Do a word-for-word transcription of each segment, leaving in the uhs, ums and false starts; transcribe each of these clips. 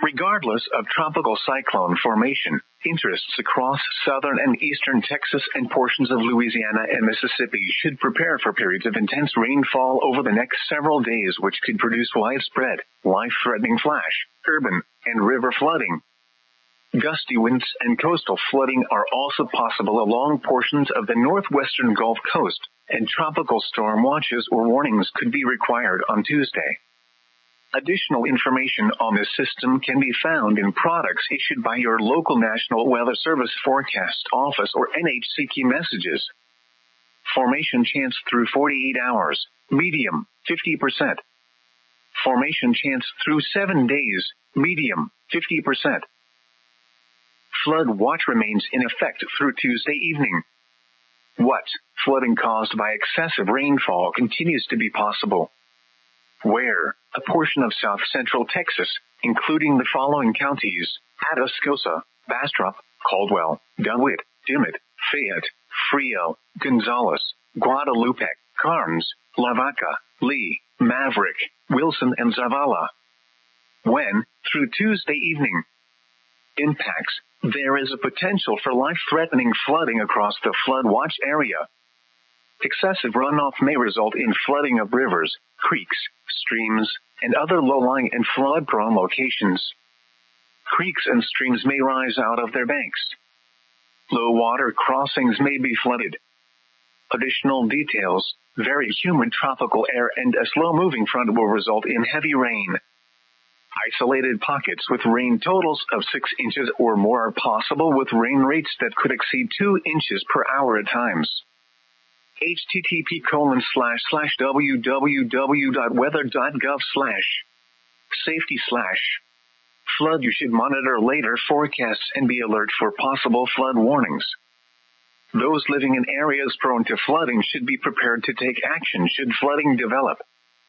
Regardless of tropical cyclone formation, interests across southern and eastern Texas and portions of Louisiana and Mississippi should prepare for periods of intense rainfall over the next several days, which could produce widespread, life-threatening flash, urban, and river flooding. Gusty winds and coastal flooding are also possible along portions of the northwestern Gulf Coast, and tropical storm watches or warnings could be required on Tuesday. Additional information on this system can be found in products issued by your local National Weather Service Forecast Office or N H C key messages. Formation chance through forty-eight hours, medium, fifty percent. Formation chance through seven days, medium, fifty percent. Flood watch remains in effect through Tuesday evening. What? Flooding caused by excessive rainfall continues to be possible. Where? A portion of south-central Texas, including the following counties: Atascosa, Bastrop, Caldwell, DeWitt, Dimmitt, Fayette, Frio, Gonzales, Guadalupe, Carnes, Lavaca, Lee, Maverick, Wilson, and Zavala. When? Through Tuesday evening. Impacts. There is a potential for life-threatening flooding across the flood watch area. Excessive runoff may result in flooding of rivers, creeks, streams, and other low-lying and flood-prone locations. Creeks and streams may rise out of their banks. Low-water crossings may be flooded. Additional details: very humid tropical air and a slow-moving front will result in heavy rain. Isolated pockets with rain totals of six inches or more are possible, with rain rates that could exceed two inches per hour at times. http colon slash slash www dot weather dot gov slash safety slash flood. You should monitor later forecasts and be alert for possible flood warnings. Those living in areas prone to flooding should be prepared to take action should flooding develop.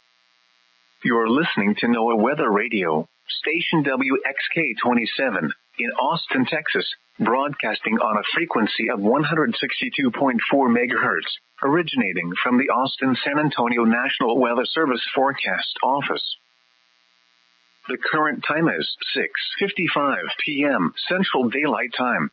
You're listening to NOAA Weather Radio, station W X K twenty-seven, in Austin, Texas, broadcasting on a frequency of one hundred sixty-two point four megahertz, originating from the Austin-San Antonio National Weather Service Forecast Office. The current time is six fifty-five p.m. Central Daylight Time.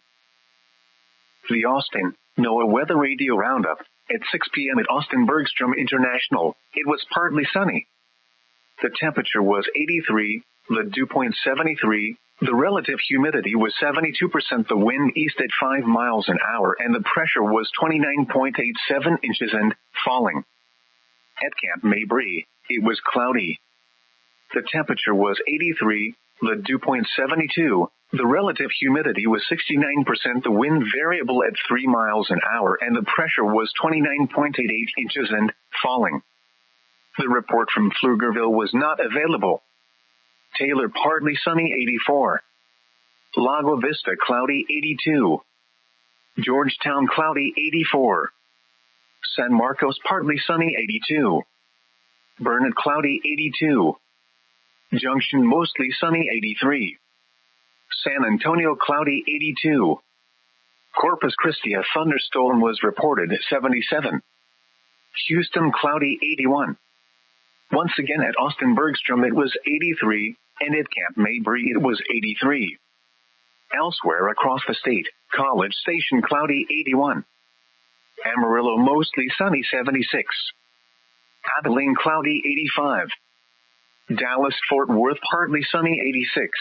The Austin NOAA Weather Radio Roundup. At six p.m. at Austin Bergstrom International, it was partly sunny. The temperature was eighty-three, the dew point seventy-three, the relative humidity was seventy-two percent, the wind east at five miles an hour, and the pressure was twenty-nine point eight seven inches and falling. At Camp Mabry, it was cloudy. The temperature was eighty-three, the dew point seventy-two, the relative humidity was sixty-nine percent, the wind variable at three miles an hour, and the pressure was twenty-nine point eight eight inches and falling. The report from Pflugerville was not available. Taylor partly sunny eighty-four. Lago Vista cloudy eighty-two. Georgetown cloudy eighty-four. San Marcos partly sunny eighty-two. Burnett cloudy eighty-two. Junction mostly sunny eighty-three. San Antonio cloudy eighty-two. Corpus Christi a thunderstorm was reported seventy-seven. Houston cloudy eighty-one. Once again at Austin Bergstrom it was eighty-three, and at Camp Mabry it was eighty-three. Elsewhere across the state, College Station cloudy eighty-one. Amarillo mostly sunny seventy-six. Abilene cloudy eighty-five. Dallas-Fort Worth partly sunny eighty-six.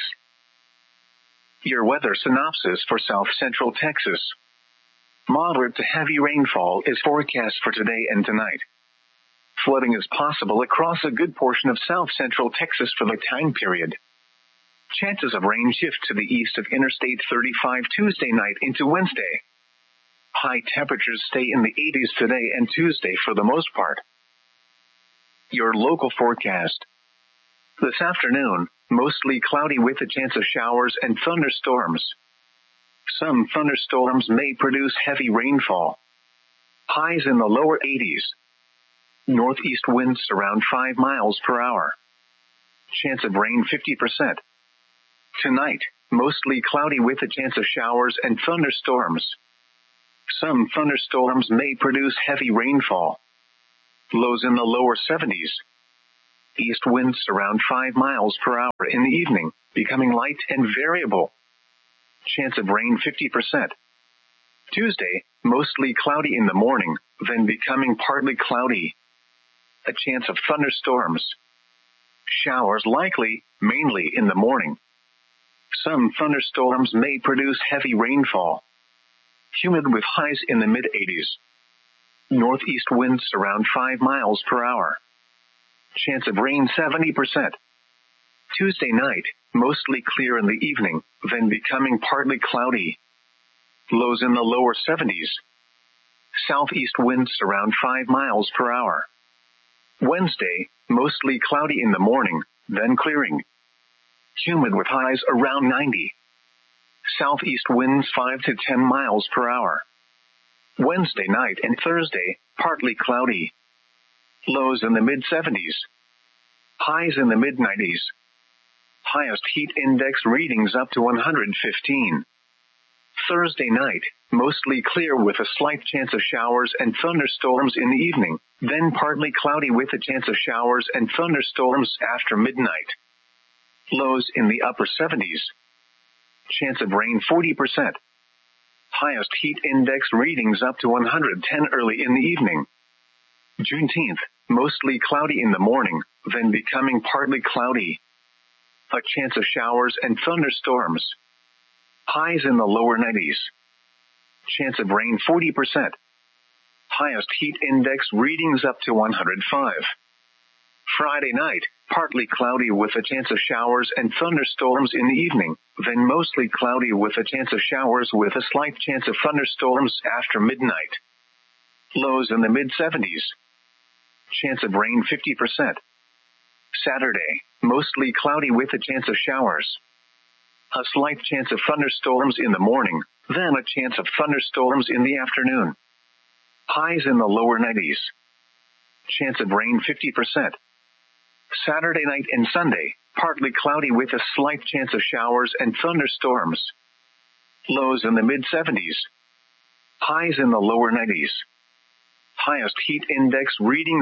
Your weather synopsis for South Central Texas. Moderate to heavy rainfall is forecast for today and tonight. Flooding is possible across a good portion of South Central Texas for the time period. Chances of rain shift to the east of Interstate thirty-five Tuesday night into Wednesday. High temperatures stay in the eighties today and Tuesday for the most part. Your local forecast. This afternoon, mostly cloudy with a chance of showers and thunderstorms. Some thunderstorms may produce heavy rainfall. Highs in the lower eighties. Northeast winds around five miles per hour. Chance of rain fifty percent. Tonight, mostly cloudy with a chance of showers and thunderstorms. Some thunderstorms may produce heavy rainfall. Lows in the lower seventies. East winds around five miles per hour in the evening, becoming light and variable. Chance of rain fifty percent. Tuesday, mostly cloudy in the morning, then becoming partly cloudy. A chance of thunderstorms. Showers likely, mainly in the morning. Some thunderstorms may produce heavy rainfall. Humid with highs in the mid eighties. Northeast winds around five miles per hour. Chance of rain seventy percent. Tuesday night, mostly clear in the evening, then becoming partly cloudy. Lows in the lower seventies. Southeast winds around five miles per hour. Wednesday, mostly cloudy in the morning, then clearing. Humid with highs around ninety. Southeast winds five to ten miles per hour. Wednesday night and Thursday, partly cloudy. Lows in the mid seventies. Highs in the mid nineties. Highest heat index readings up to one hundred fifteen. Thursday night, mostly clear with a slight chance of showers and thunderstorms in the evening, then partly cloudy with a chance of showers and thunderstorms after midnight. Lows in the upper seventies. Chance of rain forty percent. Highest heat index readings up to one hundred ten early in the evening. Juneteenth, mostly cloudy in the morning, then becoming partly cloudy. A chance of showers and thunderstorms. Highs in the lower nineties. Chance of rain forty percent. Highest heat index readings up to one hundred five. Friday night, partly cloudy with a chance of showers and thunderstorms in the evening, then mostly cloudy with a chance of showers with a slight chance of thunderstorms after midnight. Lows in the mid seventies. Chance of rain fifty percent. Saturday, mostly cloudy with a chance of showers. A slight chance of thunderstorms in the morning, then a chance of thunderstorms in the afternoon. Highs in the lower nineties. Chance of rain fifty percent. Saturday night and Sunday, partly cloudy with a slight chance of showers and thunderstorms. Lows in the mid seventies. Highs in the lower nineties. Highest heat index readings